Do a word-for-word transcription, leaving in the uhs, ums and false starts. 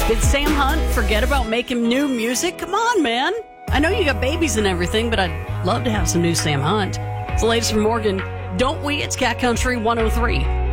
Did Sam Hunt forget about making new music? Come on, man. I know you got babies and everything, but I'd love to have some new Sam Hunt. It's the latest from Morgan. Don't we? It's Cat Country one oh three.